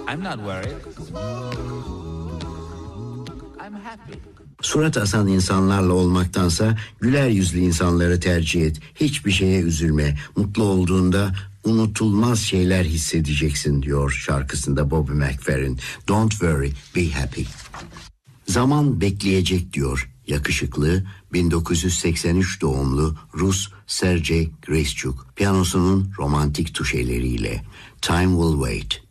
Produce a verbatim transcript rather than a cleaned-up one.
I'm not worried. I'm happy. Surat asan insanlarla olmaktansa güler yüzlü insanları tercih et. Hiçbir şeye üzülme. Mutlu olduğunda unutulmaz şeyler hissedeceksin diyor şarkısında Bobby McFerrin. Don't worry, be happy. Zaman bekleyecek diyor yakışıklı bin dokuz yüz seksen üç doğumlu Rus Sergey Graschuk piyanosunun romantik tuşeleriyle. Time will wait.